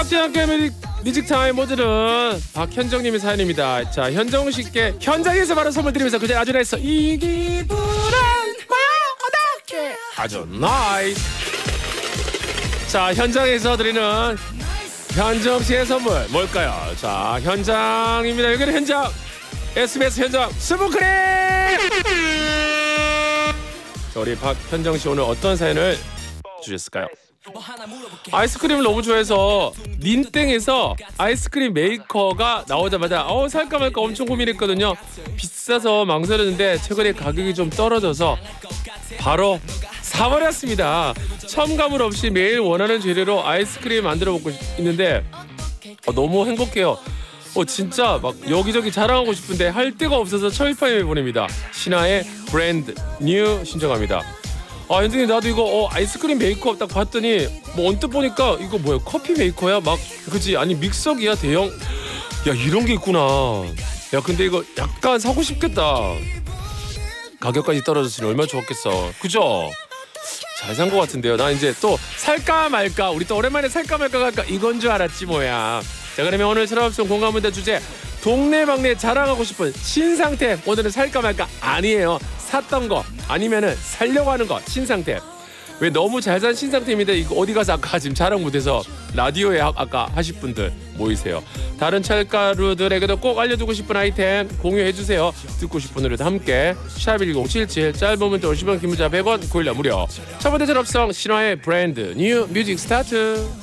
함께 뮤직 타임 모드는 박현정님의 사연입니다. 자, 현정 씨께 현장에서 바로 선물 드리면서 그제 아주 나이스 이 기분은 뭐야 어떡해 아주 나이스. 자, 현장에서 드리는 현정 씨의 선물 뭘까요? 자, 현장입니다. 여기는 현장 SBS 현장 스프크림. 자, 우리 박현정 씨 오늘 어떤 사연을 주셨을까요? 아이스크림을 너무 좋아해서 닌땡에서 아이스크림 메이커가 나오자마자 살까 말까 엄청 고민했거든요. 비싸서 망설였는데 최근에 가격이 좀 떨어져서 바로 사버렸습니다. 첨가물 없이 매일 원하는 재료로 아이스크림 만들어 먹고 있는데 너무 행복해요. 진짜 막 여기저기 자랑하고 싶은데 할 데가 없어서 철파임에 보냅니다. 신화의 브랜드 뉴 신청합니다. 현정님 나도 이거 아이스크림 메이커 딱 봤더니 뭐 언뜻 보니까 이거 뭐야 커피 메이커야 막 그지? 아니 믹서기야 대형. 야 이런 게 있구나. 야 근데 이거 약간 사고 싶겠다. 가격까지 떨어졌으니 얼마나 좋았겠어. 그죠? 잘 산 것 같은데요. 나 이제 또 살까 말까 우리 또 오랜만에 살까 말까 갈까 이건 줄 알았지 뭐야. 자 그러면 오늘 철학성 공감문제 주제 동네방네 자랑하고 싶은 신상템. 오늘은 살까 말까 아니에요. 샀던 거 아니면은 살려고 하는 거 신상템. 왜 너무 잘 산 신상템인데 이거 어디 가서 아까 지금 자랑 못해서 라디오에 아까 하실 분들 모이세요. 다른 찰가루들에게도 꼭 알려주고 싶은 아이템 공유해주세요. 듣고 싶은 노래도 함께 샵1077 짧은 문자 50원 긴 문자 100원 고일라 무료. 첫 번째 철업성 신화의 브랜드 뉴 뮤직 스타트.